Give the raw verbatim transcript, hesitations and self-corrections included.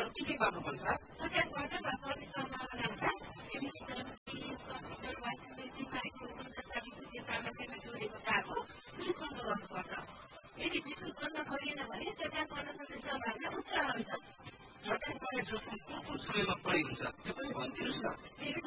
के के गर्नुपर्छ? चट्याङ गर्दा पर्ने सम्भावना हुँदा television, fridge, computer, washing machine, microwave जस्ता विद्युतीय सामग्रीमा जोडेको तार हो स्विच बन्द गर्नुपर्छ। यदि विद्युत बन्द गरिएन भने चट्याङ पर्न सक्ने सम्भावना उच्च रहन्छ। चट्याङ पर्ने जोखिम कुन कुन समयमा बढी हुन्छ त्यो पनि भनिदिनुहोस् न।